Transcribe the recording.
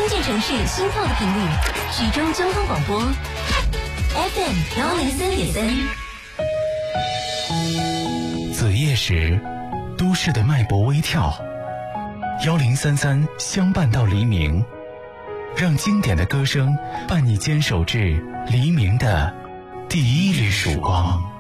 键城市心跳的频率，徐州交通广播 FM103.3。 子夜时，都市的脉搏微跳，1033相伴到黎明，让经典的歌声伴你坚守至黎明的第一缕曙光。